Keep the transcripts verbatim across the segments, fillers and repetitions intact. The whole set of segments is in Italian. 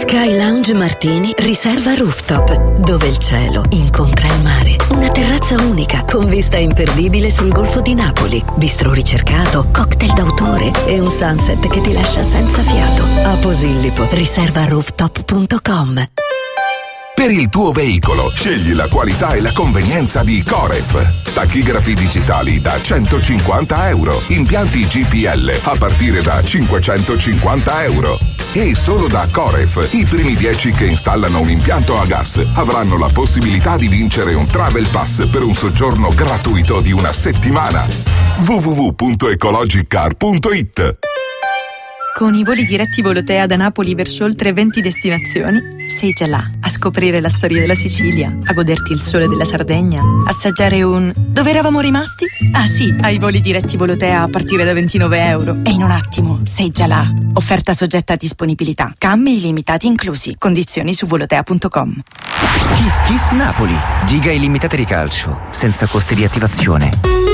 Sky Lounge Martini riserva rooftop, dove il cielo incontra il mare. Una terrazza unica con vista imperdibile sul Golfo di Napoli, bistrò ricercato, cocktail d'autore e un sunset che ti lascia senza fiato. A Posillipo, riserva rooftop punto com. Per il tuo veicolo, scegli la qualità e la convenienza di Coref. Tachigrafi digitali da centocinquanta euro. Impianti G P L a partire da cinquecentocinquanta euro. E solo da Coref, i primi dieci che installano un impianto a gas avranno la possibilità di vincere un Travel Pass per un soggiorno gratuito di una settimana. w w w punto ecologicar punto it. Con i voli diretti Volotea da Napoli verso oltre venti destinazioni, sei già là a scoprire la storia della Sicilia, a goderti il sole della Sardegna, assaggiare un... Dove eravamo rimasti? Ah sì, ai voli diretti Volotea a partire da ventinove euro. E in un attimo sei già là. Offerta soggetta a disponibilità. Cambi illimitati inclusi. Condizioni su volotea punto com. Kiss Kiss Napoli. Giga illimitate di calcio, senza costi di attivazione.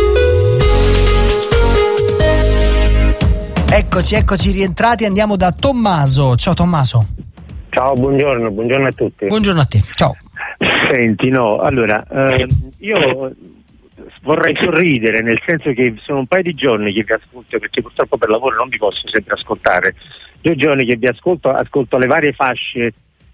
Eccoci, eccoci rientrati, andiamo da Tommaso. Ciao Tommaso. Ciao, buongiorno, buongiorno a tutti. Buongiorno a te, ciao. Senti, no, allora, eh, io vorrei sorridere, nel senso che sono un paio di giorni che vi ascolto, perché purtroppo per lavoro non vi posso sempre ascoltare. Due giorni che vi ascolto, ascolto le varie fasce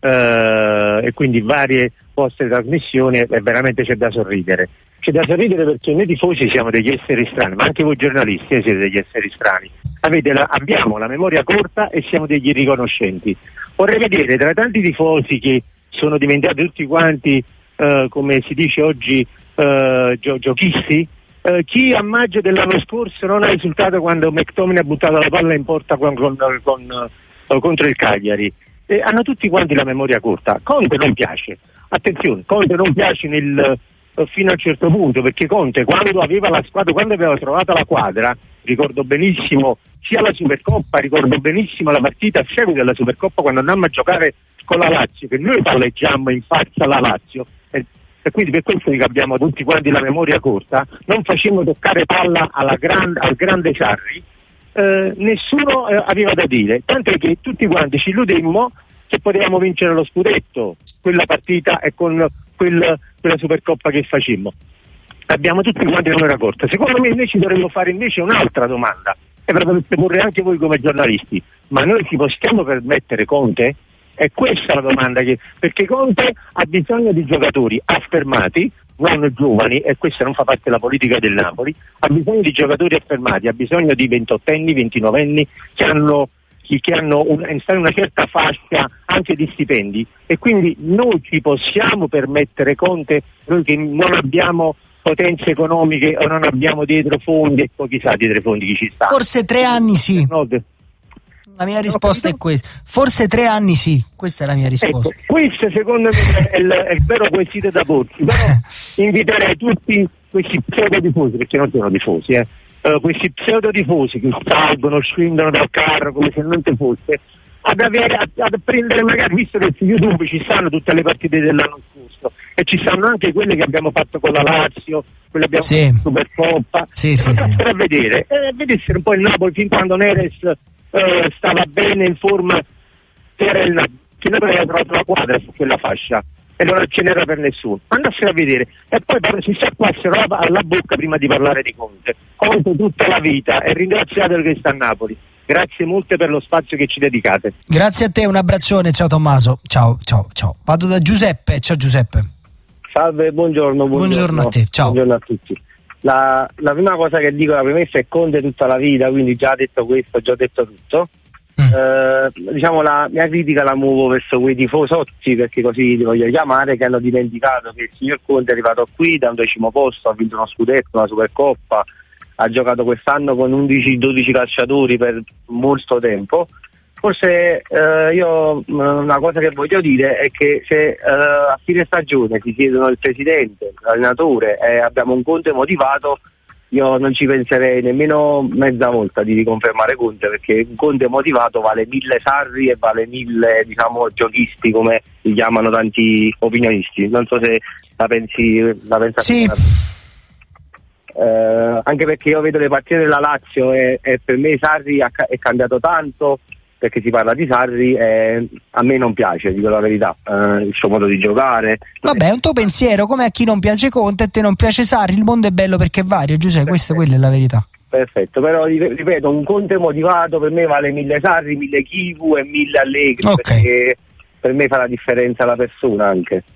eh, e quindi varie vostre trasmissioni e veramente c'è da sorridere. C'è da sorridere perché noi tifosi siamo degli esseri strani, ma anche voi giornalisti eh, siete degli esseri strani. Avete la, abbiamo la memoria corta e siamo degli irriconoscenti. Vorrei vedere tra tanti tifosi che sono diventati tutti quanti, eh, come si dice oggi, eh, gio- giochisti, eh, chi a maggio dell'anno scorso non ha esultato quando McTominay ha buttato la palla in porta con, con, con, con, contro il Cagliari. Eh, hanno tutti quanti la memoria corta. Conte non piace, attenzione, Conte non piace nel... fino a un certo punto, perché Conte quando aveva la squadra, quando aveva trovato la quadra, ricordo benissimo sia la Supercoppa, ricordo benissimo la partita a seguito della Supercoppa quando andammo a giocare con la Lazio, che noi palleggiammo in faccia alla Lazio e, e quindi per questo che abbiamo tutti quanti la memoria corta, non facemmo toccare palla alla gran, al grande Sarri, eh, nessuno eh, aveva da dire, tant'è che tutti quanti ci illudemmo che potevamo vincere lo scudetto quella partita e con quel, quella Supercoppa che facemmo. Abbiamo tutti quanti la memoria corta. Secondo me noi ci dovremmo fare invece un'altra domanda e ve la potete porre anche voi come giornalisti: ma noi ci possiamo permettere Conte? È questa la domanda, che, perché Conte ha bisogno di giocatori affermati, non giovani, e questa non fa parte della politica del Napoli, ha bisogno di giocatori affermati, ha bisogno di ventottenni, ventinovenni che hanno che hanno un, in una certa fascia anche di stipendi, e quindi noi ci possiamo permettere Conte, noi che non abbiamo potenze economiche o non abbiamo dietro fondi, e poi chissà dietro fondi chi ci sta. Forse tre anni sì. La mia risposta è questa. Forse tre anni sì, questa è la mia risposta. Ecco, questo secondo me è il, è il vero quesito da porsi, però inviterei tutti questi pseudo tifosi, perché non sono tifosi, eh. Uh, questi pseudo tifosi che salgono, scendono dal carro come se niente fosse, ad avere ad, ad prendere magari, visto che su YouTube ci stanno tutte le partite dell'anno scorso e ci stanno anche quelle che abbiamo fatto con la Lazio, quelle che abbiamo sì. fatto Supercoppa, sì, sì, sì. per vedere e eh, vedessero un po' il Napoli fin quando Neres eh, stava bene in forma, era il Napoli, che Napoli aveva trovato la quadra su quella fascia e non ce n'era per nessuno. Andassero a vedere e poi si sciacquassero alla, alla bocca prima di parlare di Conte. Conte tutta la vita e ringraziate che sta a Napoli. Grazie molte per lo spazio che ci dedicate. Grazie a te, un abbraccione, ciao Tommaso. Ciao, ciao, ciao. Vado da Giuseppe, ciao Giuseppe. Salve, buongiorno. Buongiorno, buongiorno a te, ciao. Buongiorno a tutti. La, la prima cosa che dico, la premessa è Conte tutta la vita, quindi già detto questo, già detto tutto. Mm. Eh, diciamo la mia critica la muovo verso quei tifosotti, perché così li voglio chiamare, che hanno dimenticato che il signor Conte è arrivato qui da un decimo posto, ha vinto uno scudetto, una Supercoppa, ha giocato quest'anno con undici dodici calciatori per molto tempo. Forse eh, io una cosa che voglio dire è che se eh, a fine stagione si chiedono il presidente, l'allenatore e abbiamo un Conte motivato, io non ci penserei nemmeno mezza volta di riconfermare Conte, perché un Conte motivato vale mille Sarri e vale mille, diciamo, giochisti, come li chiamano tanti opinionisti. Non so se la pensi la pensa sì. eh, anche perché io vedo le partite della Lazio e, e per me Sarri ha, è cambiato tanto, perché si parla di Sarri, eh, a me non piace, dico la verità, eh, il suo modo di giocare. Vabbè, è un tuo pensiero, come a chi non piace Conte, a te non piace Sarri, il mondo è bello perché è vario, Giuseppe, questa quella è la verità. Perfetto, però ripeto, un Conte motivato per me vale mille Sarri, mille Chivu e mille Allegri, okay. Perché per me fa la differenza la persona anche.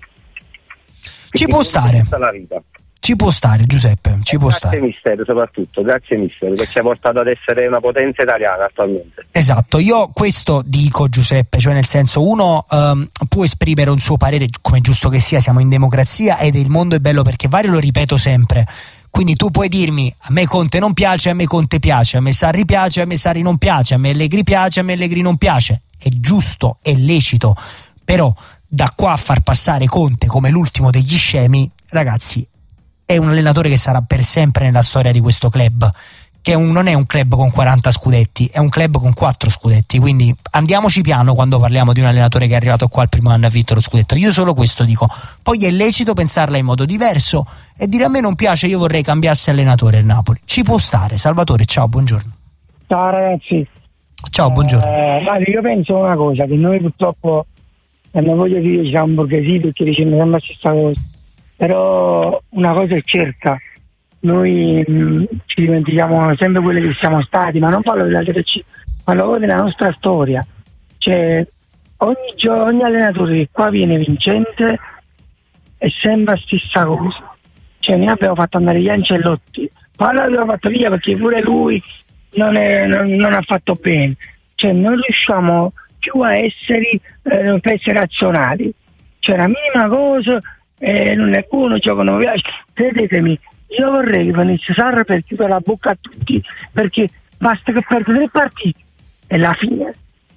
Ci può stare. La vita. Ci può stare, Giuseppe, ci eh, può grazie stare. Mister, soprattutto, grazie Mister, che ci ha portato ad essere una potenza italiana attualmente. Esatto, io questo dico, Giuseppe, cioè nel senso, uno um, può esprimere un suo parere, come giusto che sia, siamo in democrazia ed il mondo è bello perché vario, lo ripeto sempre. Quindi tu puoi dirmi, a me Conte non piace, a me Conte piace, a me Sarri piace, a me Sarri non piace, a me Allegri piace, a me Allegri non piace. È giusto, è lecito, però da qua a far passare Conte come l'ultimo degli scemi, ragazzi, è un allenatore che sarà per sempre nella storia di questo club, che è un, non è un club con quaranta scudetti, è un club con quattro scudetti, quindi andiamoci piano quando parliamo di un allenatore che è arrivato qua il primo anno e ha vinto lo scudetto. Io solo questo dico, poi è lecito pensarla in modo diverso e dire a me non piace, io vorrei cambiasse allenatore il Napoli, ci può stare. Salvatore, ciao, buongiorno. Ciao ragazzi. Ciao, buongiorno. Eh, io penso una cosa, che noi purtroppo, e non voglio dire ci siamo borghesi perché diciamo sempre la stessa cosa, però una cosa è certa, noi mh, ci dimentichiamo sempre quelli che siamo stati, ma non parlo della Serie C, parlo della nostra storia. Cioè ogni giorno, ogni allenatore che qua viene vincente è sempre la stessa cosa. Cioè noi abbiamo fatto andare gli Ancelotti, poi l'abbiamo fatto via perché pure lui non, è, non, non ha fatto bene. Cioè non riusciamo più a essere eh, per essere razionali. Cioè la minima cosa eh, non è buono, gioco non mi piace. Credetemi, io vorrei che venisse Sarri per chiudere la bocca a tutti, perché basta che perdi tre partite e la fine,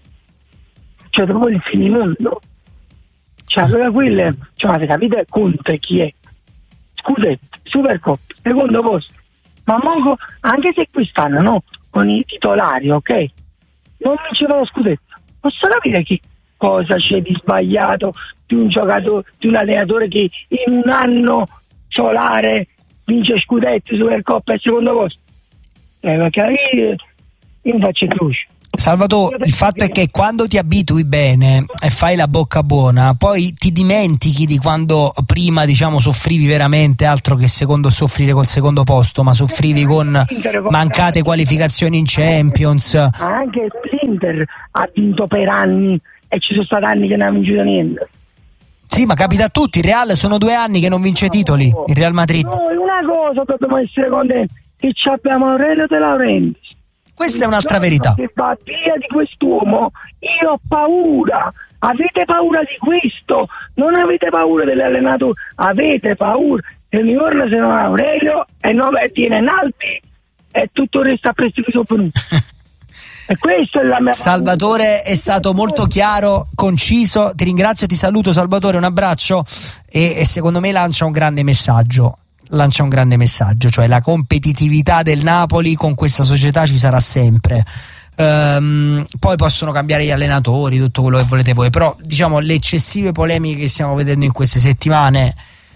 cioè dopo il finimondo. Cioè allora quelle, cioè avete capito Conte chi è? Scudetto, Supercoppa, secondo posto, ma Moco, anche se quest'anno no, con i titolari, ok, non vinceva lo scudetto, posso capire che cosa c'è di sbagliato di un giocatore, di un allenatore che in un anno solare vince scudetti, Supercoppa e secondo posto? Eh, perché io, io mi faccio croce. Salvatore, il fatto è che quando ti abitui bene e fai la bocca buona, poi ti dimentichi di quando prima, diciamo, soffrivi veramente, altro che secondo soffrire col secondo posto, ma soffrivi con mancate qualificazioni in Champions. Anche l'Inter ha vinto per anni e ci sono stati anni che non ha vinto niente. Sì, ma capita a tutti, il Real sono due anni che non vince titoli, il Real Madrid. Noi una cosa dobbiamo essere contenti, che ci abbiamo Aurelio De Laurentiis. Questa è un'altra verità. Se va via di quest'uomo, io ho paura. Avete paura di questo? Non avete paura dell'allenatore, avete paura che mi torna se non Aurelio e non tiene Naldi e tutto il resto a prestito sopra. E questo è la mia Salvatore è stato molto chiaro, conciso, ti ringrazio, ti saluto Salvatore, un abbraccio e, e secondo me lancia un grande messaggio. lancia un grande messaggio, cioè la competitività del Napoli con questa società ci sarà sempre. Um, poi possono cambiare gli allenatori, tutto quello che volete voi, però diciamo le eccessive polemiche che stiamo vedendo in queste settimane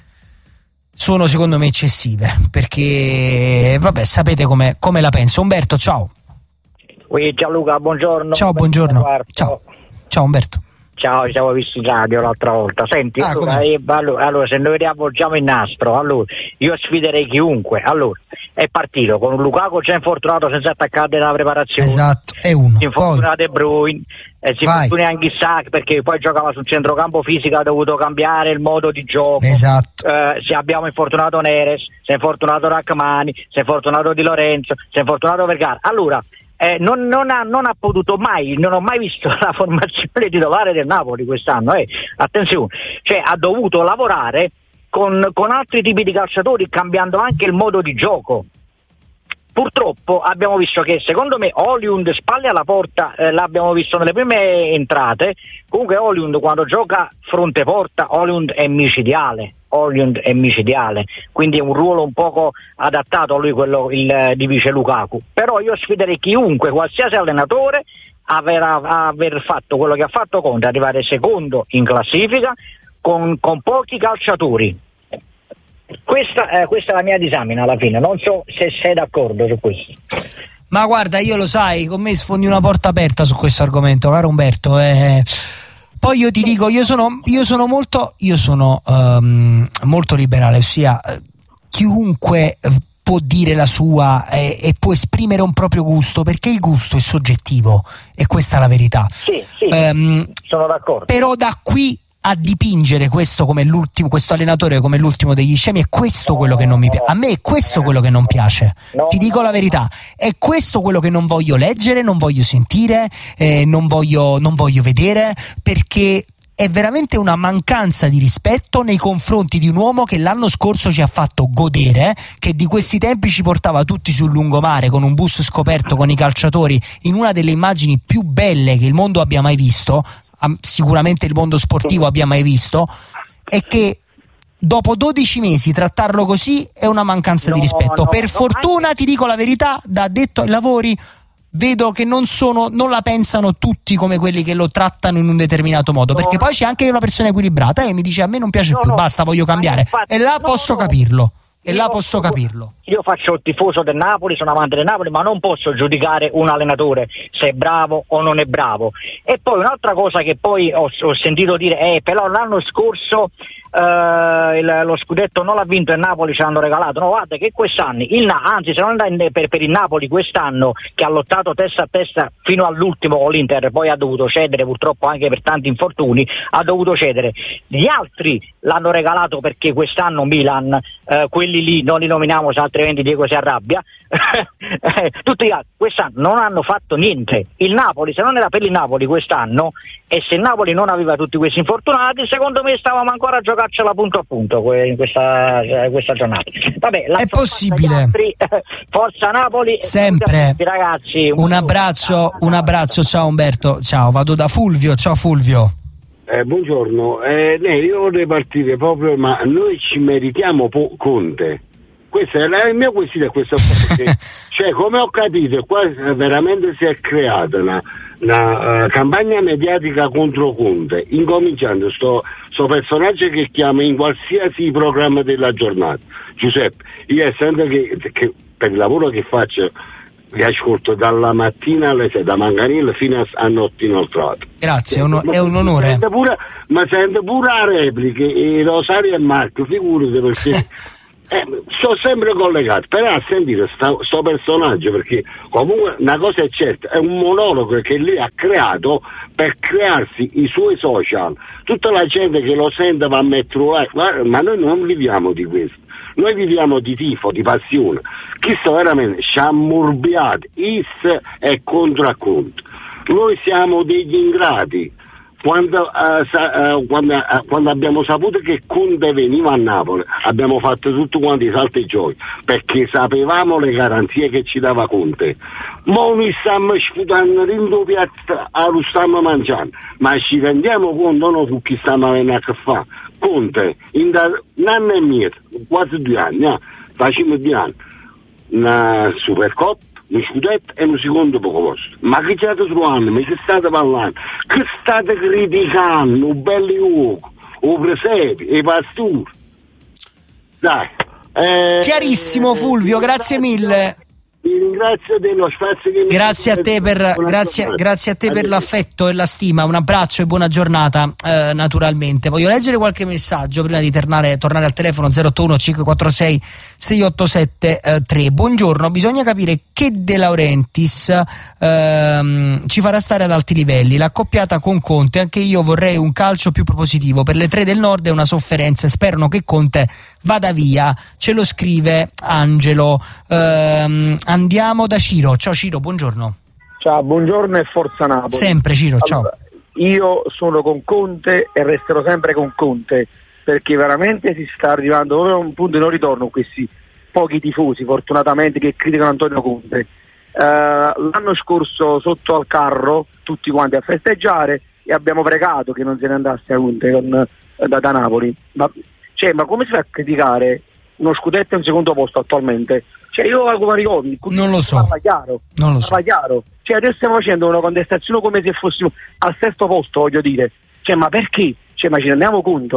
sono secondo me eccessive, perché vabbè, sapete come, come la penso. Umberto, ciao. Ui, Gianluca, buongiorno. Ciao, buongiorno. Ciao. Ciao Umberto. Ciao, ci siamo visti in radio l'altra volta. Senti, ah, allora, eh, allora, allora se noi riavvolgiamo il nastro, allora io sfiderei chiunque. Allora, è partito con un Lukaku già infortunato senza attaccare nella preparazione. Esatto, è uno. Si infortuna De Bruyne, eh, si infortuna anche Isaac perché poi giocava sul centrocampo fisico, ha dovuto cambiare il modo di gioco. Esatto. Eh, se abbiamo infortunato Neres, si è infortunato Rachmani, si è infortunato Di Lorenzo, si è infortunato Vergara. Allora, Eh, non, non, ha, non ha potuto mai, non ho mai visto la formazione titolare del Napoli quest'anno, eh. Attenzione, cioè ha dovuto lavorare con, con altri tipi di calciatori, cambiando anche il modo di gioco. Purtroppo abbiamo visto che secondo me Højlund spalle alla porta, eh, l'abbiamo visto nelle prime entrate, comunque Højlund quando gioca fronte porta, Højlund è micidiale. Højlund è micidiale, quindi è un ruolo un poco adattato a lui, quello il, di vice Lukaku. Però io sfiderei chiunque, qualsiasi allenatore, aver, aver fatto quello che ha fatto Conte, arrivare secondo in classifica con, con pochi calciatori. Questa, eh, questa è la mia disamina alla fine, non so se sei d'accordo su questo. Ma guarda, io lo sai, con me sfondi una porta aperta su questo argomento, caro Umberto. Eh. Poi io ti dico, io sono, io sono molto, io sono um, molto liberale, ossia chiunque può dire la sua eh, e può esprimere un proprio gusto, perché il gusto è soggettivo e questa è la verità. Sì, sì, um, sono d'accordo. Però da qui a dipingere questo come l'ultimo, questo allenatore come l'ultimo degli scemi, è questo quello che non mi piace. A me è questo quello che non piace. No. Ti dico la verità, è questo quello che non voglio leggere, non voglio sentire, eh, non voglio, non voglio vedere, perché è veramente una mancanza di rispetto nei confronti di un uomo che l'anno scorso ci ha fatto godere, che di questi tempi ci portava tutti sul lungomare con un bus scoperto con i calciatori in una delle immagini più belle che il mondo abbia mai visto, sicuramente il mondo sportivo abbia mai visto, e che dopo dodici mesi trattarlo così è una mancanza no, di rispetto. no, per no, fortuna, anche... ti dico la verità, da addetto ai lavori vedo che non sono, non la pensano tutti come quelli che lo trattano in un determinato modo, no, perché poi c'è anche una persona equilibrata e mi dice a me non piace no, più, no, basta, voglio cambiare, infatti, e là no, posso no, capirlo e io, là posso capirlo. Io faccio il tifoso del Napoli, sono amante del Napoli, ma non posso giudicare un allenatore se è bravo o non è bravo. E poi un'altra cosa che poi ho, ho sentito dire è eh, però l'anno scorso Uh, il, lo scudetto non l'ha vinto il Napoli, ce l'hanno regalato. No, guarda che quest'anno il Na- anzi se non è per, per il Napoli quest'anno, che ha lottato testa a testa fino all'ultimo con l'Inter, poi ha dovuto cedere purtroppo anche per tanti infortuni, ha dovuto cedere. Gli altri l'hanno regalato perché quest'anno Milan, uh, quelli lì non li nominiamo se altrimenti Diego si arrabbia, tutti gli altri quest'anno non hanno fatto niente. Il Napoli, se non era per il Napoli quest'anno, e se il Napoli non aveva tutti questi infortunati, secondo me stavamo ancora a giocarcela punto a punto in questa, questa giornata. Vabbè, è possibile. Altri, forza Napoli sempre, ragazzi. Un, un abbraccio, un abbraccio, ciao Umberto, ciao, vado da Fulvio, ciao Fulvio. Eh, buongiorno, eh, nee, io vorrei partire proprio, ma noi ci meritiamo po- Conte. Questa è la, il mio quesito, è questo perché, cioè, come ho capito, qua veramente si è creata una, una uh, campagna mediatica contro Conte, incominciando sto, sto personaggio che chiama in qualsiasi programma della giornata. Giuseppe, io essendo che, che per il lavoro che faccio vi ascolto dalla mattina alle sei, da Manganello fino a, a notte inoltrata. Grazie, è un, è un onore. Sente pure, ma sento pure la replica, e Rosario e Marco, figurati, perché Eh, sto sempre collegato, però a sentire sta, sto personaggio, perché comunque una cosa è certa, è un monologo che lui ha creato per crearsi i suoi social. Tutta la gente che lo sente va a mettere like, ma noi non viviamo di questo, noi viviamo di tifo, di passione. Chi sta veramente sciammurbiati, is e contro a conto. Noi siamo degli ingrati. Quando, uh, sa, uh, quando, uh, quando abbiamo saputo che Conte veniva a Napoli, abbiamo fatto tutti quanti i salti e giochi, perché sapevamo le garanzie che ci dava Conte. Ma noi stiamo sputando dentro piazza, lo stiamo mangiando, ma ci rendiamo conto noi su chi stiamo avendo a che fare. Conte, in da, un anno e mezzo, quasi due anni, eh, facciamo due anni, una Supercoppa, un scudetto e un secondo poco posto. Ma che state trovando? Ma che state parlando? Che state criticando? Un belli uovo, o presepi, e i pastori? Dai. Eh, Chiarissimo Fulvio, grazie mille. Vi ringrazio dello spazio che mi grazie a te per grazie, grazie a te per l'affetto e la stima, un abbraccio e buona giornata. Eh, naturalmente voglio leggere qualche messaggio prima di tornare, tornare al telefono zero otto uno cinque quattro sei sei otto sette tre. Buongiorno, bisogna capire che De Laurentiis ehm, ci farà stare ad alti livelli, l'accoppiata con Conte. Anche io vorrei un calcio più propositivo, per le tre del nord è una sofferenza, sperano che Conte vada via, ce lo scrive Angelo. ehm, Andiamo da Ciro. Ciao Ciro, buongiorno. Ciao, buongiorno e forza Napoli. Sempre Ciro, ciao. Allora, io sono con Conte e resterò sempre con Conte, perché veramente si sta arrivando a un punto di non ritorno questi pochi tifosi, fortunatamente, che criticano Antonio Conte. Uh, l'anno scorso sotto al carro, tutti quanti a festeggiare, e abbiamo pregato che non se ne andasse a Conte con, da, da Napoli. Ma, cioè, ma come si fa a criticare uno scudetto e un secondo posto attualmente? Cioè io come ricordi, non lo so, parla chiaro, non lo so. parla chiaro. Cioè adesso stiamo facendo una contestazione come se fossimo al sesto posto, voglio dire. Cioè ma perché? Cioè ma ci rendiamo conto?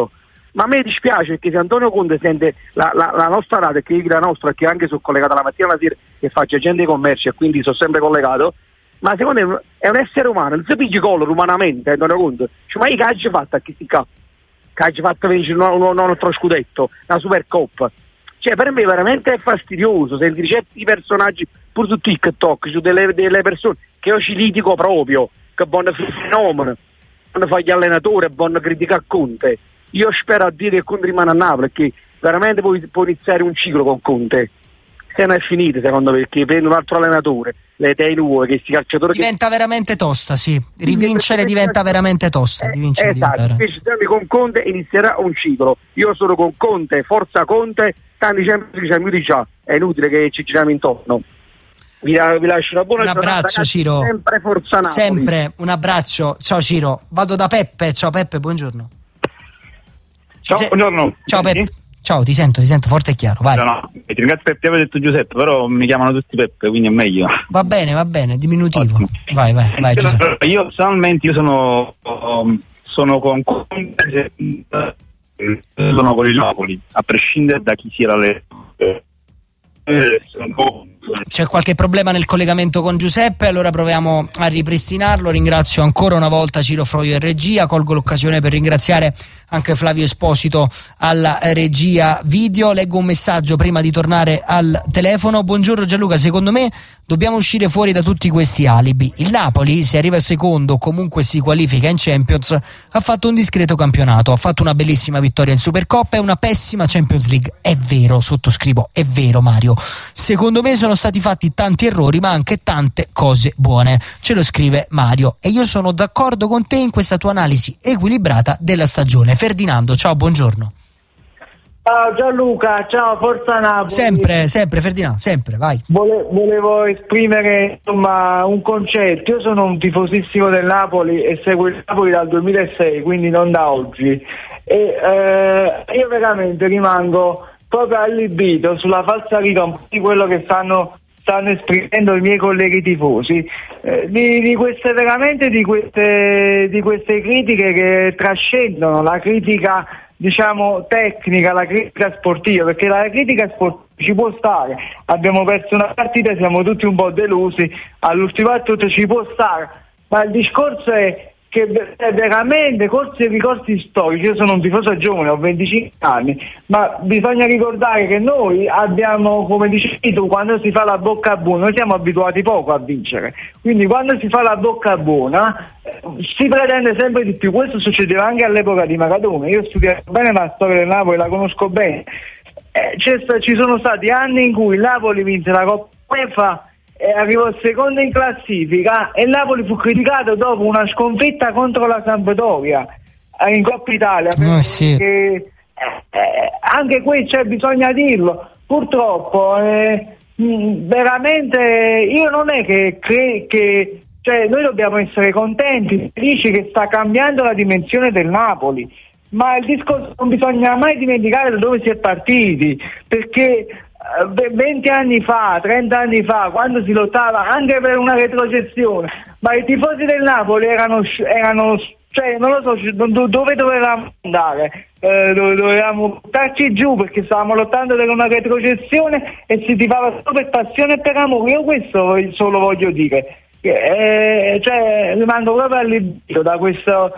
Ma a me dispiace perché se Antonio Conte sente la, la, la nostra radio, che è la nostra, che anche sono collegata la mattina e la sera, che faccio agente dei commerci e quindi sono sempre collegato, ma secondo me è un essere umano, non si pigli collo umanamente, Antonio Conte. Cioè, ma io che hai fatto a chi si ca? Che hai fatto vincere un, un, un altro scudetto, una Supercoppa? Cioè, per me veramente è fastidioso sentire certi personaggi, pure su TikTok, su delle, delle persone, che io ci litigo proprio, che buono fenomeno, quando fa gli allenatori, buono criticare Conte. Io spero a dire che Conte rimane a Napoli, perché veramente può, può iniziare un ciclo con Conte. Se non è finito, secondo me, perché prende un altro allenatore, le idee nuove, che sti calciatori diventa che... veramente tosta, sì. Rivincere diventa veramente tosta. Eh, Rivincere esatto, invece con Conte inizierà un ciclo. Io sono con Conte, forza Conte, stanno dicendo che già è inutile che ci giriamo intorno. Vi, vi lascio una buona un giornata, abbraccio, ragazzi, Ciro. Sempre forza Napoli. Sempre un abbraccio. Ciao Ciro. Vado da Peppe. Ciao Peppe, buongiorno. Ciao, Se... buongiorno. Ciao Peppe. Ciao, ti sento, ti sento forte e chiaro. Vai. No, no, ti ringrazio perché avevo detto Giuseppe, però mi chiamano tutti Peppe, quindi è meglio. Va bene, va bene, diminutivo. Ottimo. Vai, vai, vai. Giuseppe. Io personalmente io sono sono con sono con il Napoli, a prescindere da chi sia l'allenatore. C'è qualche problema nel collegamento con Giuseppe, allora proviamo a ripristinarlo. Ringrazio ancora una volta Ciro Froio in regia, colgo l'occasione per ringraziare anche Flavio Esposito alla regia video. Leggo un messaggio prima di tornare al telefono. Buongiorno Gianluca, secondo me dobbiamo uscire fuori da tutti questi alibi. Il Napoli, se arriva secondo o comunque si qualifica in Champions, ha fatto un discreto campionato, ha fatto una bellissima vittoria in Supercoppa e una pessima Champions League. È vero, sottoscrivo, è vero Mario. Secondo me sono stati fatti tanti errori ma anche tante cose buone, ce lo scrive Mario, e io sono d'accordo con te in questa tua analisi equilibrata della stagione. Ferdinando, ciao, buongiorno. Ciao Gianluca, ciao, forza Napoli. Sempre, sempre Ferdinando, sempre, vai. Vole, volevo esprimere insomma un concetto. Io sono un tifosissimo del Napoli e seguo il Napoli dal duemilasei, quindi non da oggi. E eh, io veramente rimango proprio allibito sulla falsariga un po' di quello che stanno stanno esprimendo i miei colleghi tifosi, eh, di, di queste veramente di queste di queste critiche che trascendono la critica, diciamo, tecnica, la critica sportiva, perché la critica sportiva ci può stare, abbiamo perso una partita, siamo tutti un po' delusi, all'ultima battuta ci può stare, ma il discorso è che veramente corsi e ricorsi storici. Io sono un tifoso giovane, ho venticinque anni, ma bisogna ricordare che noi abbiamo, come dicevi tu, quando si fa la bocca buona, noi siamo abituati poco a vincere, quindi quando si fa la bocca buona eh, si pretende sempre di più. Questo succedeva anche all'epoca di Maradona. Io ho studiato bene la storia del Napoli, la conosco bene. Eh, c'è, ci sono stati anni in cui il Napoli vinse la Coppa UEFA, Eh, arrivò secondo in classifica e il Napoli fu criticato dopo una sconfitta contro la Sampdoria eh, in Coppa Italia, oh, sì. perché, eh, anche qui c'è, bisogna dirlo, purtroppo eh, mh, veramente io non è che, cre- che cioè, noi dobbiamo essere contenti, felici che sta cambiando la dimensione del Napoli, ma il discorso non bisogna mai dimenticare da dove si è partiti, perché venti anni fa, trenta anni fa, quando si lottava anche per una retrocessione, ma i tifosi del Napoli erano, erano cioè non lo so dove dovevamo andare, eh, dovevamo buttarci giù perché stavamo lottando per una retrocessione e si tifava solo per passione e per amore. Io questo solo voglio dire, eh, cioè rimango proprio allibito da questo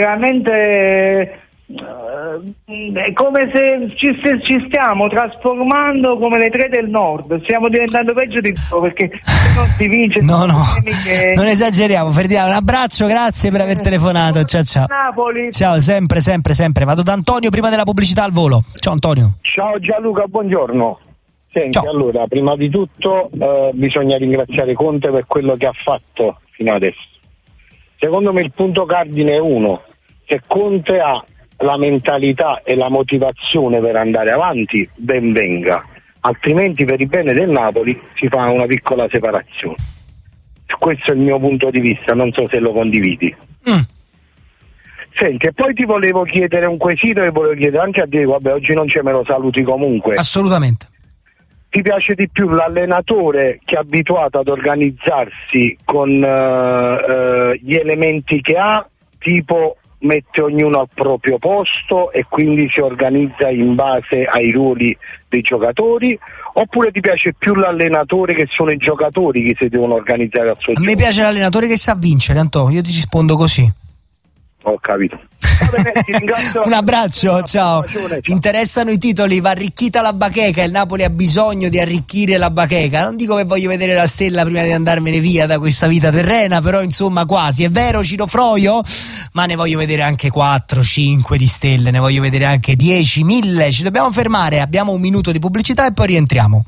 veramente. Uh, è come se ci, se ci stiamo trasformando come le tre del nord, stiamo diventando peggio di tutto perché non si vince. No, no, che... non esageriamo. Ferdinando, un abbraccio, grazie per aver telefonato. Ciao, ciao. Napoli. Ciao, sempre, sempre, sempre. Vado da Antonio prima della pubblicità al volo. Ciao Antonio. Ciao Gianluca, buongiorno. Senti, ciao. Allora, prima di tutto eh, bisogna ringraziare Conte per quello che ha fatto fino adesso. Secondo me il punto cardine è uno: se Conte ha la mentalità e la motivazione per andare avanti, ben venga, altrimenti per il bene del Napoli si fa una piccola separazione. Questo è il mio punto di vista, non so se lo condividi. Mm. Senti, e poi ti volevo chiedere un quesito e volevo chiedere anche a te, vabbè, oggi non ce me lo saluti comunque. Assolutamente. Ti piace di più l'allenatore che è abituato ad organizzarsi con uh, uh, gli elementi che ha, tipo mette ognuno al proprio posto e quindi si organizza in base ai ruoli dei giocatori, oppure ti piace più l'allenatore che sono i giocatori che si devono organizzare al suo A gioco? me piace l'allenatore che sa vincere, Antonio, io ti rispondo così. Ho capito. Bene, ti ringrazio. Un abbraccio, ciao. Interessano i titoli, va arricchita la bacheca, il Napoli ha bisogno di arricchire la bacheca. Non dico che voglio vedere la stella prima di andarmene via da questa vita terrena, però insomma quasi. È vero, Ciro Froio? Ma ne voglio vedere anche quattro, cinque di stelle, ne voglio vedere anche dieci, mille. Ci dobbiamo fermare, abbiamo un minuto di pubblicità e poi rientriamo.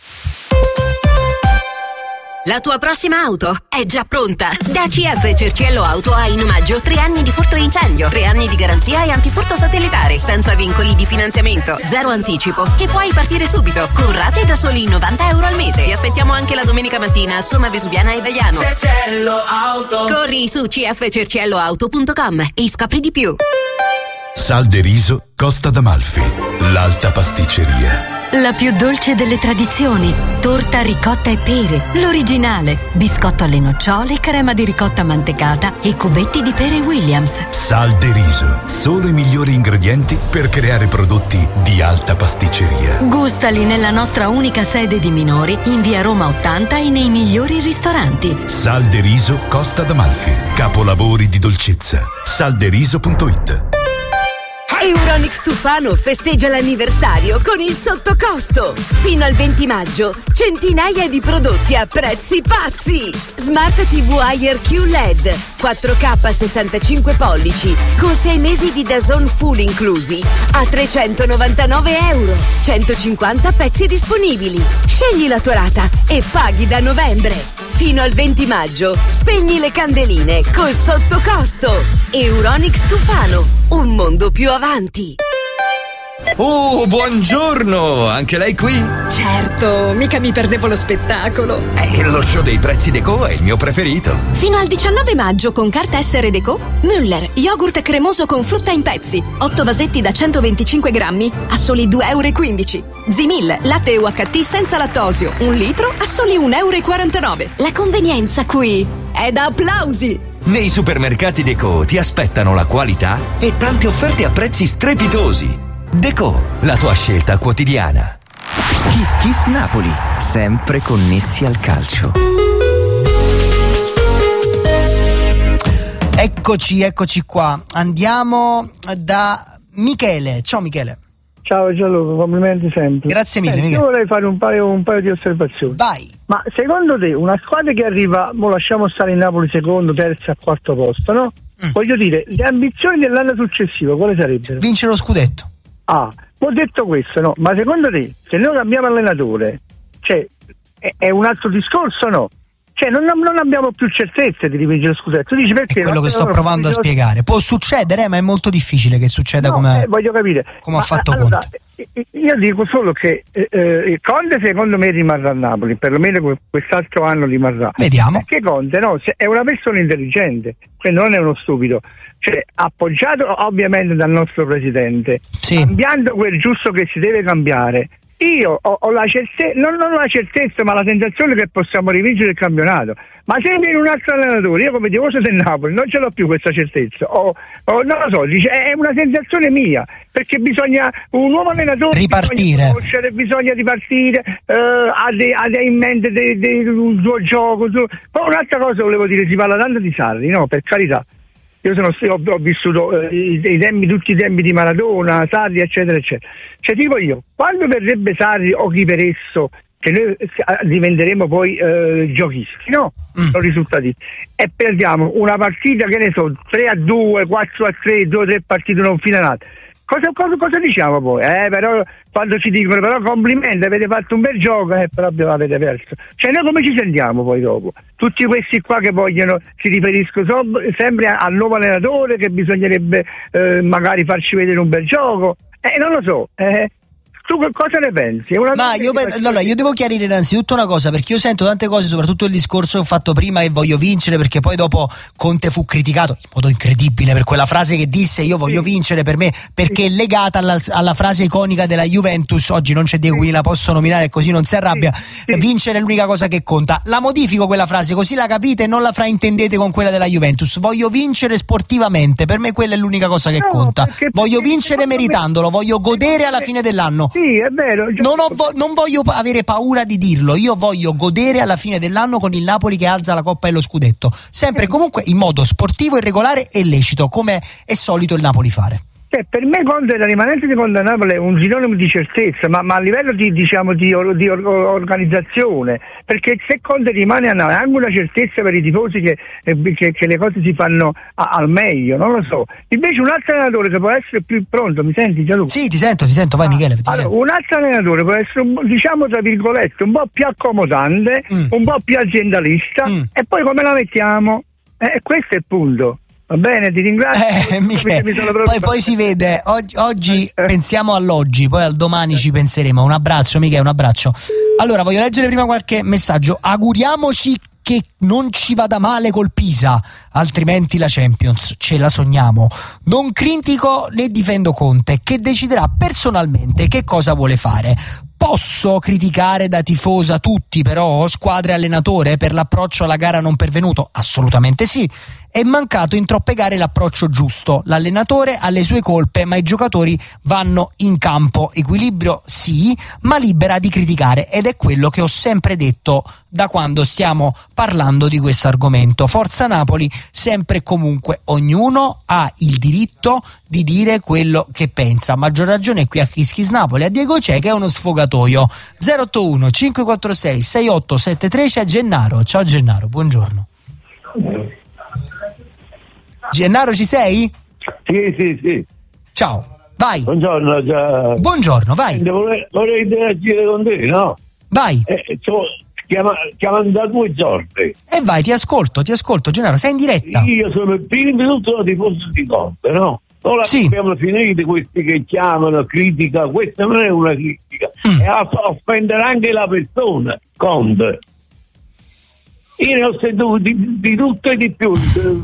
La tua prossima auto è già pronta. Da C F Cerciello Auto hai in omaggio tre anni di furto incendio, tre anni di garanzia e antifurto satellitare, senza vincoli di finanziamento, zero anticipo e puoi partire subito con rate da soli novanta euro al mese. Ti aspettiamo anche la domenica mattina a Somma Vesuviana e Vaiano. Cerciello Auto. Corri su c f cerciello auto punto com e scopri di più. Sal de riso Costa d'Amalfi, l'alta pasticceria. La più dolce delle tradizioni, torta ricotta e pere, l'originale, biscotto alle nocciole, crema di ricotta mantecata e cubetti di pere Williams. Sal de riso, solo i migliori ingredienti per creare prodotti di alta pasticceria. Gustali nella nostra unica sede di Minori, in via Roma ottanta e nei migliori ristoranti. Sal de riso Costa d'Amalfi, capolavori di dolcezza. salderiso punto it. Euronics Tufano festeggia l'anniversario con il sottocosto. Fino al venti maggio, centinaia di prodotti a prezzi pazzi. Smart T V Air Q L E D quattro K sessantacinque pollici con sei mesi di D A Z N full inclusi a trecentonovantanove euro. centocinquanta pezzi disponibili. Scegli la tua rata e paghi da novembre. Fino al venti maggio, spegni le candeline col sottocosto. Euronics Tufano, un mondo più avanti. Oh, buongiorno! Anche lei qui? Certo, mica mi perdevo lo spettacolo. Eh, lo show dei prezzi Deco è il mio preferito. Fino al diciannove maggio con carta S R Deco, Müller, yogurt cremoso con frutta in pezzi, otto vasetti da centoventicinque grammi a soli due euro e quindici. Zimil, latte U H T senza lattosio, un litro a soli un euro e quarantanove. La convenienza qui è da applausi! Nei supermercati Deco ti aspettano la qualità e tante offerte a prezzi strepitosi. Deco, la tua scelta quotidiana. Kiss Kiss Napoli, sempre connessi al calcio. Eccoci, eccoci qua. Andiamo da Michele. Ciao Michele. Ciao Gianluca, complimenti sempre. Grazie mille. Eh, Michele. io vorrei fare un paio, un paio di osservazioni. Vai. Ma secondo te una squadra che arriva, mo lasciamo stare il Napoli secondo, terzo a quarto posto, no? Mm. Voglio dire, le ambizioni dell'anno successivo quali sarebbero? Vincere lo scudetto. Ah, ho detto questo, no? Ma secondo te, se noi cambiamo allenatore, cioè, è, è un altro discorso, no? Cioè, non, non abbiamo più certezze di rivincere lo scudetto. Tu dici perché? È quello che sto provando a spiegare. Può succedere, ma è molto difficile che succeda no, come, eh, voglio capire. come ma, ha fatto allora, Conte. Io dico solo che eh, eh, Conte secondo me rimarrà a Napoli, perlomeno quest'altro anno rimarrà. Vediamo. Perché Conte no, è una persona intelligente, quindi non è uno stupido. Cioè, appoggiato ovviamente dal nostro presidente, sì. cambiando quel giusto che si deve cambiare. Io ho, ho la certezza, non, non ho la certezza, ma la sensazione che possiamo rivincere il campionato. Ma se viene un altro allenatore, io come tifoso del Napoli non ce l'ho più questa certezza. O, o non lo so, dice, è una sensazione mia, perché bisogna un nuovo allenatore ripartire, bisogna conoscere, bisogna ripartire, eh, ha, de, ha de in mente de, de, un suo gioco. Su. Poi un'altra cosa volevo dire, si parla tanto di Sarri, no? Per carità. Io sono, ho, ho vissuto eh, i, i tempi, tutti i tempi di Maradona, Sarri, eccetera, eccetera. Cioè, dico io, quando verrebbe Sarri o chi per esso, che noi diventeremo poi eh, giochisti, no? Mm. Sono risultati. E perdiamo una partita, che ne so, tre a due, quattro a tre, due o tre partite non finalate. Cosa, cosa, cosa diciamo poi? Eh, però quando ci dicono però complimenti, avete fatto un bel gioco, eh, però avete perso. Cioè noi come ci sentiamo poi dopo? Tutti questi qua che vogliono, si riferiscono so, sempre al nuovo allenatore, che bisognerebbe eh, magari farci vedere un bel gioco. Eh, non lo so. Eh. tu che cosa ne pensi? È una Ma io, pe- allora, io devo chiarire innanzitutto una cosa, perché io sento tante cose, soprattutto il discorso che ho fatto prima, che voglio vincere, perché poi dopo Conte fu criticato in modo incredibile per quella frase che disse io voglio sì. vincere per me, perché sì. è legata alla, alla frase iconica della Juventus, oggi non c'è Diego, quindi la posso nominare così non si arrabbia, sì. Sì. vincere è l'unica cosa che conta. La modifico quella frase, così la capite e non la fraintendete con quella della Juventus. Voglio vincere sportivamente, per me quella è l'unica cosa che no, conta. Perché, voglio perché vincere meritandolo, me... voglio godere alla fine dell'anno. Sì, è vero. Non, ho vo- non voglio avere paura di dirlo, io voglio godere alla fine dell'anno con il Napoli che alza la Coppa e lo scudetto, sempre e comunque in modo sportivo, irregolare e lecito, come è solito il Napoli fare. Cioè, per me Conte, la rimanente di Conte a Napoli è un sinonimo di certezza, ma, ma a livello di, diciamo, di, or, di or, organizzazione, perché se Conte rimane a Napoli è anche una certezza per i tifosi che, che, che le cose si fanno a, al meglio, non lo so. Invece un altro allenatore che può essere più pronto, mi senti Gianluca? Sì, ti sento, ti sento, vai Michele. Ti allora, sento. Un altro allenatore può essere, diciamo tra virgolette, un po' più accomodante, mm. un po' più aziendalista, mm. e poi come la mettiamo? Eh, questo è il punto. Va bene, ti ringrazio. Eh, Michele, poi, poi si vede, oggi, oggi eh. pensiamo all'oggi, poi al domani eh. ci penseremo. Un abbraccio Michele, un abbraccio. Allora, voglio leggere prima qualche messaggio. Auguriamoci che non ci vada male col Pisa, altrimenti la Champions ce la sogniamo. Non critico né difendo Conte, che deciderà personalmente che cosa vuole fare. Posso criticare da tifosa tutti, però, squadra e allenatore, per l'approccio alla gara non pervenuto? Assolutamente sì. È mancato in troppe gare l'approccio giusto. L'allenatore ha le sue colpe, ma i giocatori vanno in campo. Equilibrio sì, ma libera di criticare, ed è quello che ho sempre detto da quando stiamo parlando di questo argomento. Forza Napoli, sempre e comunque ognuno ha il diritto di dire quello che pensa. Maggior ragione qui a Kiss Kiss Napoli, a Diego C'è che è uno sfogatoio. zero otto uno cinque quattro sei sei otto sette tre, c'è Gennaro. Ciao Gennaro, buongiorno. Gennaro, ci sei? Sì, sì, sì. Ciao, vai. Buongiorno. Già... Buongiorno, vai. Vorrei, vorrei interagire con te, no? Vai. Eh, so, chiama, chiamando da due giorni. E eh vai, ti ascolto, ti ascolto, Gennaro, sei in diretta. Io sono il primo minuto tifoso di Conte, no? Ora sì. Abbiamo finito questi che chiamano, critica, questa non è una critica, mm. è a offendere anche la persona, Conte. Io ne ho sentito di, di tutto e di più.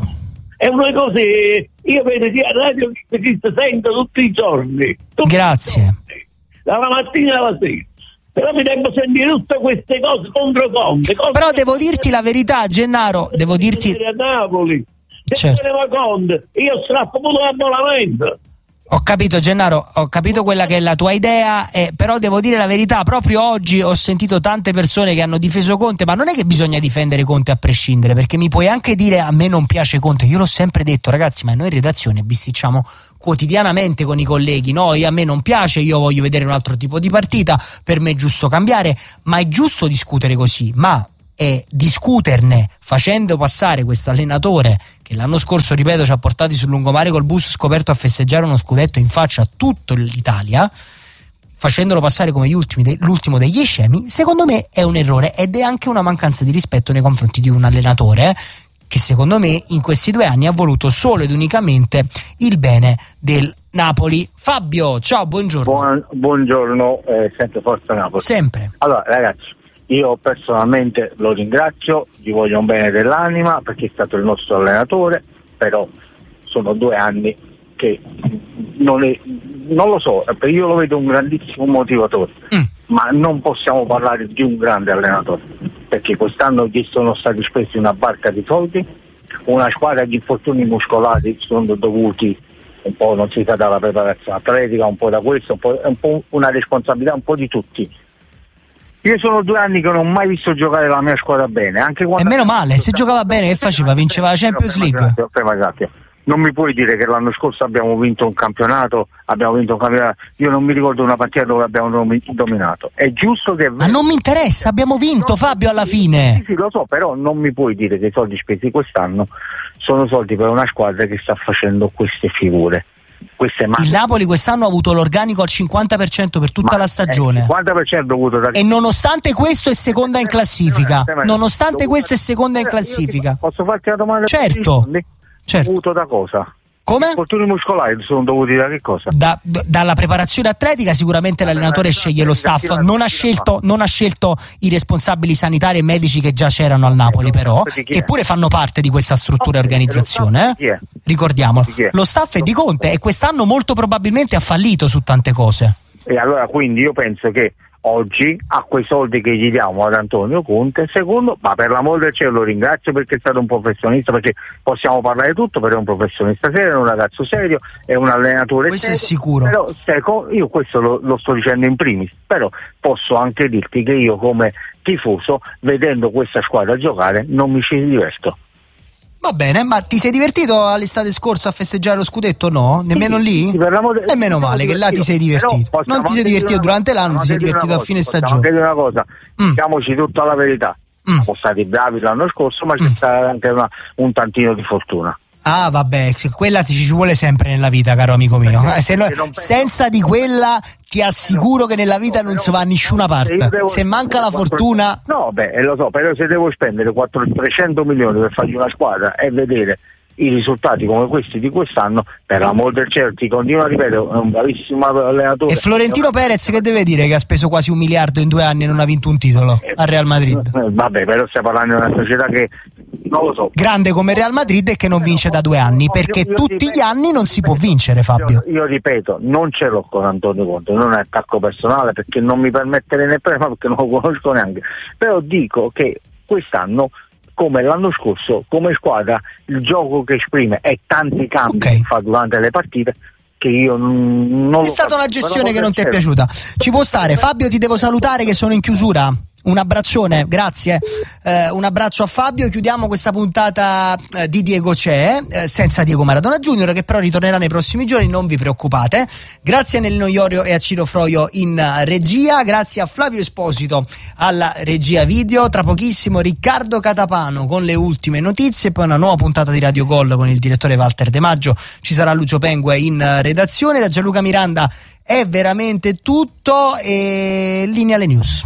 È una cosa che io vedo a radio che si sento tutti i giorni. Tutti Grazie. I giorni, dalla mattina alla sera. Però mi devo sentire tutte queste cose contro Conte. Però devo dirti la verità, Gennaro, devo dirti... A Napoli, se certo. teneva Conte, io strappo tutto l'abbonamento. Ho capito Gennaro, ho capito quella che è la tua idea, eh, però devo dire la verità, proprio oggi ho sentito tante persone che hanno difeso Conte, ma non è che bisogna difendere Conte a prescindere, perché mi puoi anche dire a me non piace Conte, io l'ho sempre detto ragazzi, ma noi in redazione bisticciamo quotidianamente con i colleghi, no, io, a me non piace, io voglio vedere un altro tipo di partita, per me è giusto cambiare, ma è giusto discutere così, ma e discuterne facendo passare questo allenatore che l'anno scorso, ripeto, ci ha portati sul lungomare col bus scoperto a festeggiare uno scudetto in faccia a tutta l'Italia, facendolo passare come gli ultimi de- l'ultimo degli scemi, secondo me è un errore ed è anche una mancanza di rispetto nei confronti di un allenatore che secondo me in questi due anni ha voluto solo ed unicamente il bene del Napoli. Fabio, ciao, buongiorno. Buon, buongiorno, eh, sempre Forza Napoli. Sempre. Allora ragazzi, io personalmente lo ringrazio, gli voglio un bene dell'anima perché è stato il nostro allenatore, però sono due anni che non, è, non lo so, io lo vedo un grandissimo motivatore, mm. ma non possiamo parlare di un grande allenatore, perché quest'anno gli sono stati spesi una barca di soldi, una squadra di infortuni muscolari sono dovuti un po', non si sa, dalla preparazione atletica, un po' da questo, un po', un po' una responsabilità un po' di tutti. Io sono due anni che non ho mai visto giocare la mia squadra bene, anche quando... E meno male, se giocava bene che faceva? Vinceva la Champions League? Non mi puoi dire che l'anno scorso abbiamo vinto un campionato, abbiamo vinto un campionato, io non mi ricordo una partita dove abbiamo dominato. È giusto che... Ma non mi interessa, abbiamo vinto, no, Fabio, alla fine. Sì, sì, lo so, però non mi puoi dire che i soldi spesi quest'anno sono soldi per una squadra che sta facendo queste figure. Il Napoli quest'anno ha avuto l'organico al cinquanta per cento per tutta ma la stagione, cinquanta per cento dovuto da... e nonostante questo è seconda in classifica, nonostante questo è seconda in classifica. Posso farti una domanda? Certo, certo. Dovuto da cosa? Come? Gli infortuni muscolari sono dovuti da che cosa? Da, d- dalla preparazione atletica sicuramente l'allenatore sceglie lo staff, non ha scelto, non ha scelto i responsabili sanitari e medici che già c'erano al Napoli, però, che pure fanno parte di questa struttura e organizzazione. Eh? Ricordiamolo, lo staff è di Conte e quest'anno molto probabilmente ha fallito su tante cose. E allora quindi io penso che oggi a quei soldi che gli diamo ad Antonio Conte, secondo, ma per l'amor del cielo lo ringrazio perché è stato un professionista, perché possiamo parlare di tutto, perché è un professionista serio, è un ragazzo serio, è un allenatore questo serio, è sicuro. Però seco, io questo lo, lo sto dicendo in primis, però posso anche dirti che io come tifoso, vedendo questa squadra giocare, non mi ci diverto. Va bene, ma ti sei divertito all'estate scorsa a festeggiare lo scudetto? No? Nemmeno sì, lì? Sì, de- Nemmeno male che là ti sei divertito. Non ti sei divertito durante l'anno, ti sei divertito a fine stagione. Possiamo dire una cosa, mm. diciamoci tutta la verità. Mm. Siamo stati bravi l'anno scorso, ma mm. c'è stata anche una, un tantino di fortuna. Ah vabbè, quella ci vuole sempre nella vita, caro amico mio. Eh, se no, senza di quella ti assicuro che nella vita non si va a nessuna parte. Se manca la fortuna... No, beh, lo so, però se devo spendere trecento milioni per fargli una squadra e vedere i risultati come questi di quest'anno, per l'amor del cielo, ti continuo a ripetere, è un bravissimo allenatore. E Florentino Perez che deve dire che ha speso quasi un miliardo in due anni e non ha vinto un titolo al Real Madrid? Eh, vabbè, però stiamo parlando di una società che non lo so. Grande come Real Madrid e che non vince da due anni, perché io, io tutti ripeto, gli anni non si può vincere, Fabio. Io, io ripeto, non ce l'ho con Antonio Conte, non è attacco personale perché non mi permetterei neppure, perché non lo conosco neanche, però dico che quest'anno, come l'anno scorso, come squadra, il gioco che esprime e tanti cambi okay. che fa durante le partite, che io non, non è stata una gestione che non ti è piaciuta. Ci può stare. Fabio, ti devo salutare che sono in chiusura. Un abbraccione, grazie. Eh, un abbraccio a Fabio. Chiudiamo questa puntata eh, di Diego C'è, eh, senza Diego Maradona Junior, che però ritornerà nei prossimi giorni, non vi preoccupate. Grazie a Nelino Iorio e a Ciro Froio in regia. Grazie a Flavio Esposito alla regia video. Tra pochissimo Riccardo Catapano con le ultime notizie, poi una nuova puntata di Radio Gol con il direttore Walter De Maggio. Ci sarà Lucio Pengue in redazione. Da Gianluca Miranda è veramente tutto e linea alle news.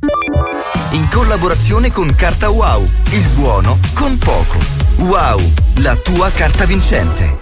In collaborazione con Carta Wow, il buono con poco. Wow, la tua carta vincente.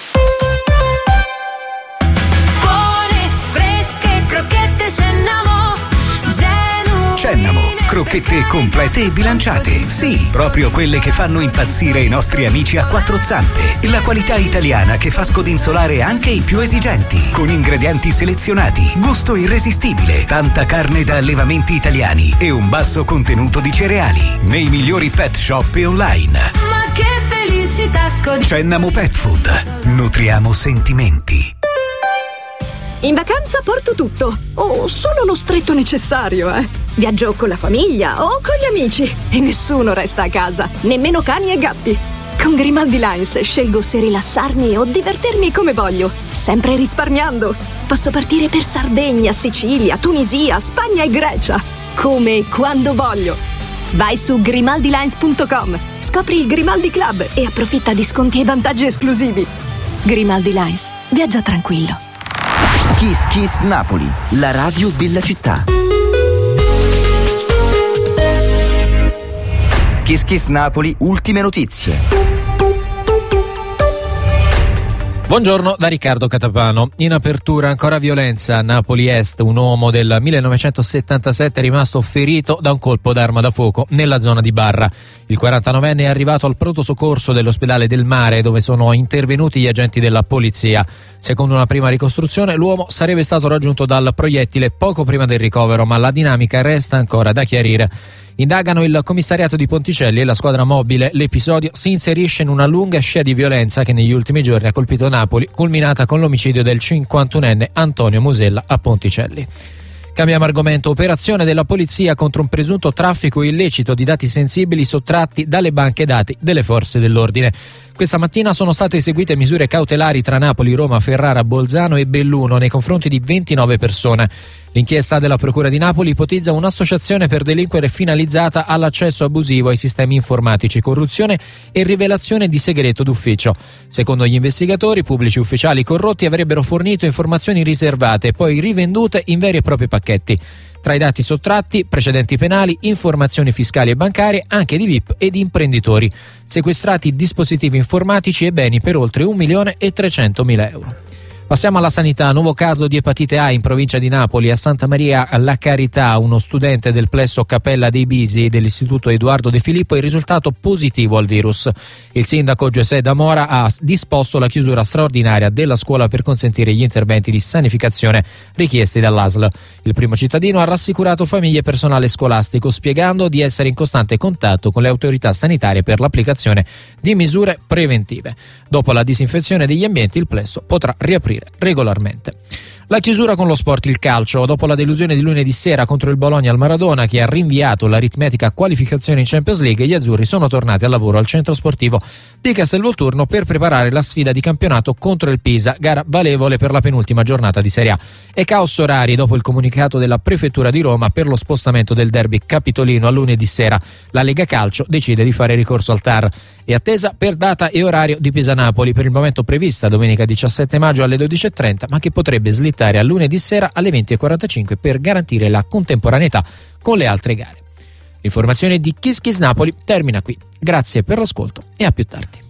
Buone, fresche, crocchette Cennamo, genuine. Cennamo, crocchette complete e bilanciate. Sì, proprio quelle che fanno impazzire i nostri amici a quattro zampe. La qualità italiana che fa scodinzolare anche i più esigenti. Con ingredienti selezionati, gusto irresistibile, tanta carne da allevamenti italiani e un basso contenuto di cereali. Nei migliori pet shop e online. Ma che felicità scodinzolare. Cennamo Pet Food. Nutriamo sentimenti. In vacanza porto tutto, o solo lo stretto necessario, eh. Viaggio con la famiglia o con gli amici e nessuno resta a casa, nemmeno cani e gatti. Con Grimaldi Lines scelgo se rilassarmi o divertirmi come voglio, sempre risparmiando. Posso partire per Sardegna, Sicilia, Tunisia, Spagna e Grecia, come e quando voglio. Vai su grimaldi lines punto com, scopri il Grimaldi Club e approfitta di sconti e vantaggi esclusivi. Grimaldi Lines, viaggia tranquillo. Kiss Kiss Napoli, la radio della città. Kiss Kiss Napoli, ultime notizie. Buongiorno da Riccardo Catapano. In apertura ancora violenza a Napoli Est. Un uomo del millenovecentosettantasette è rimasto ferito da un colpo d'arma da fuoco nella zona di Barra. Il quarantanovenne è arrivato al pronto soccorso dell'ospedale del Mare, dove sono intervenuti gli agenti della polizia. Secondo una prima ricostruzione, l'uomo sarebbe stato raggiunto dal proiettile poco prima del ricovero, ma la dinamica resta ancora da chiarire. Indagano il commissariato di Ponticelli e la squadra mobile. L'episodio si inserisce in una lunga scia di violenza che negli ultimi giorni ha colpito Napoli, culminata con l'omicidio del cinquantunenne Antonio Musella a Ponticelli. Cambiamo argomento. Operazione della polizia contro un presunto traffico illecito di dati sensibili sottratti dalle banche dati delle forze dell'ordine. Questa mattina sono state eseguite misure cautelari tra Napoli, Roma, Ferrara, Bolzano e Belluno nei confronti di ventinove persone. L'inchiesta della Procura di Napoli ipotizza un'associazione per delinquere finalizzata all'accesso abusivo ai sistemi informatici, corruzione e rivelazione di segreto d'ufficio. Secondo gli investigatori, pubblici ufficiali corrotti avrebbero fornito informazioni riservate e poi rivendute in veri e propri pacchetti. pacchetti. Tra i dati sottratti, precedenti penali, informazioni fiscali e bancarie, anche di V I P e di imprenditori. Sequestrati dispositivi informatici e beni per oltre un milione e trecentomila euro. Passiamo alla sanità. Nuovo caso di epatite A in provincia di Napoli. A Santa Maria La Carità, uno studente del plesso Cappella dei Bisi dell'istituto Edoardo De Filippo è risultato positivo al virus. Il sindaco Giuseppe D'Amora ha disposto la chiusura straordinaria della scuola per consentire gli interventi di sanificazione richiesti dall'A S L. Il primo cittadino ha rassicurato famiglie e personale scolastico, spiegando di essere in costante contatto con le autorità sanitarie per l'applicazione di misure preventive. Dopo la disinfezione degli ambienti, il plesso potrà riaprire regolarmente. La chiusura con lo sport, il calcio. Dopo la delusione di lunedì sera contro il Bologna al Maradona, che ha rinviato l'aritmetica qualificazione in Champions League, gli azzurri sono tornati al lavoro al centro sportivo di Castelvolturno per preparare la sfida di campionato contro il Pisa, gara valevole per la penultima giornata di Serie A. E caos orari dopo il comunicato della Prefettura di Roma per lo spostamento del derby capitolino a lunedì sera. La Lega Calcio decide di fare ricorso al T A R. E attesa per data e orario di Pisa-Napoli, per il momento prevista domenica diciassette maggio alle dodici e trenta, ma che potrebbe slittare a lunedì sera alle venti e quarantacinque per garantire la contemporaneità con le altre gare. L'informazione di Kiss Kiss Napoli termina qui. Grazie per l'ascolto e a più tardi.